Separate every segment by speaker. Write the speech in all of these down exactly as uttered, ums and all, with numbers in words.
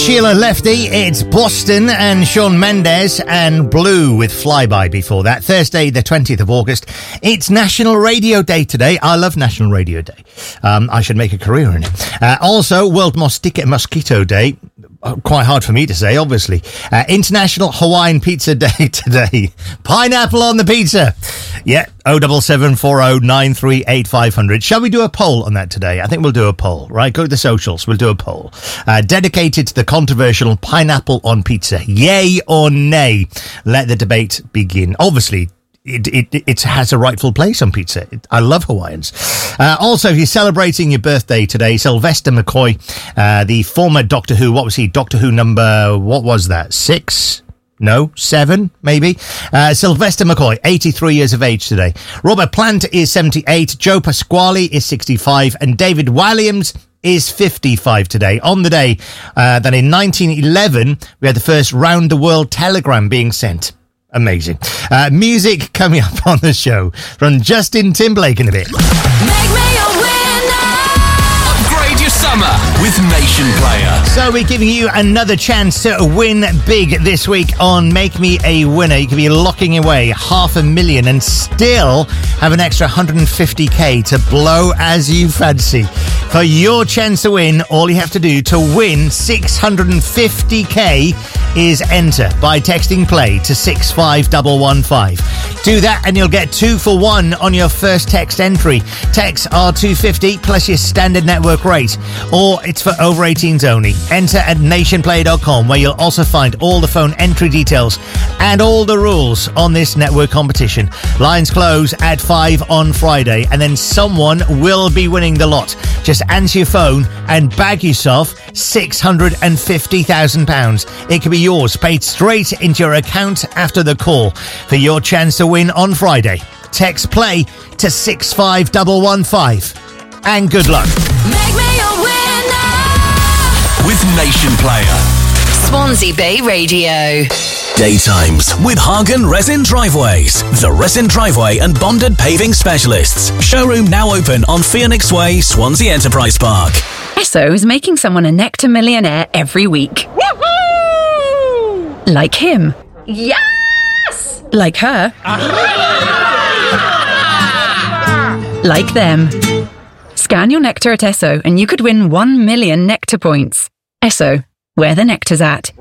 Speaker 1: Sheila Lefty, it's Boston and Shawn Mendes and Blue with Flyby before that. Thursday, the twentieth of August. It's National Radio Day today. I love National Radio Day. Um, I should make a career in it. Uh, also, World Mosquito, Mosquito Day. Quite hard for me to say, obviously. Uh, International Hawaiian Pizza Day today. Pineapple on the pizza. Yeah, oh seven seven four oh nine three eight five hundred. Shall we do a poll on that today? I think we'll do a poll, right? Go to the socials. We'll do a poll. Uh, dedicated to the controversial pineapple on pizza. Yay or nay? Let the debate begin. Obviously, It, it it has a rightful place on pizza. It, I love Hawaiians. Uh, also, if you're celebrating your birthday today, Sylvester McCoy, uh, the former Doctor Who, what was he? Doctor Who number, what was that? Six? No, seven, maybe. Uh, Sylvester McCoy, eighty-three years of age today. Robert Plant is seventy-eight. Joe Pasquale is sixty-five. And David Walliams is fifty-five today. On the day uh, that in nineteen eleven, we had the first round-the-world telegram being sent. Amazing. Uh, music coming up on the show from Justin Timberlake in a bit.
Speaker 2: Make me a winner.
Speaker 3: Upgrade your summer with Nation Player.
Speaker 1: So we're giving you another chance to win big this week on Make Me a Winner. You could be locking away half a million and still have an extra one hundred fifty k to blow as you fancy. For your chance to win, all you have to do to win six hundred fifty k is enter by texting play to six five one one five. Do that and you'll get two for one on your first text entry. Texts are two fifty plus your standard network rate, or it's for over eighteens only. Enter at nation play dot com, where you'll also find all the phone entry details and all the rules on this network competition. Lines close at five on Friday, and then someone will be winning the lot. Just answer your phone and bag yourself six hundred fifty thousand pounds. It could be yours, paid straight into your account after the call. For your chance to win on Friday, text play to six five one one five. And good luck.
Speaker 2: Make me a winner.
Speaker 3: With Nation Player.
Speaker 2: Swansea Bay Radio.
Speaker 3: Daytimes with Hagen Resin Driveways, the resin driveway and bonded paving specialists. Showroom now open on Phoenix Way, Swansea Enterprise Park.
Speaker 4: Esso is making someone a Nectar Millionaire every week. Woohoo! Like him. Yes! Like her. Like them. Scan your Nectar at Esso and you could win one million Nectar points. Esso, where the nectar's at.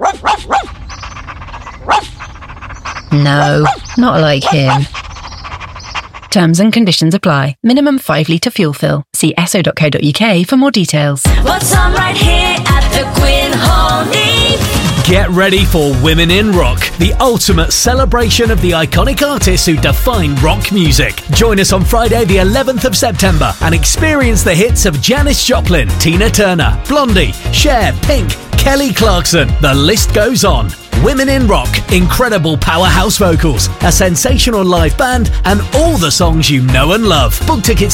Speaker 4: No, not like him. Terms and conditions apply. Minimum five litre fuel fill. See esso dot co dot uk for more details.
Speaker 2: What's on right here at the Quinn Hall?
Speaker 5: Get ready for Women in Rock, the ultimate celebration of the iconic artists who define rock music. Join us on Friday the eleventh of September and experience the hits of Janis Joplin, Tina Turner, Blondie, Cher, Pink, Kelly Clarkson. The list goes on. Women in Rock, incredible powerhouse vocals, a sensational live band, and all the songs you know and love. Book tickets